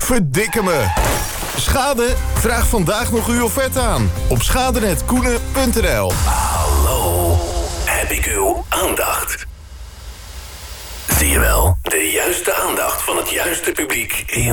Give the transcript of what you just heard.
Verdikke me. Schade? Vraag vandaag nog uw offerte aan op schadenetkoenen.nl. Hallo, heb ik uw aandacht? Zie je wel, de juiste aandacht van het juiste publiek